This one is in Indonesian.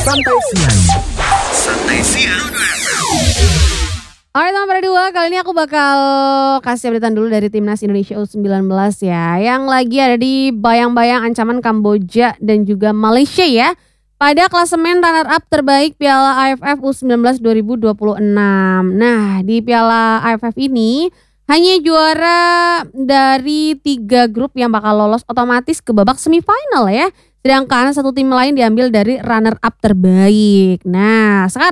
Santai Siang. Santai Siang. Alright, nomor 2, kali ini aku bakal kasih updatean dulu dari Timnas Indonesia U19 ya. Yang lagi ada di bayang-bayang ancaman Kamboja dan juga Malaysia ya. Pada klasemen runner-up terbaik Piala AFF U19 2026. Nah, di Piala AFF ini hanya juara dari 3 grup yang bakal lolos otomatis ke babak semifinal ya. Sedangkan satu tim lain diambil dari runner-up terbaik. Nah, sekarang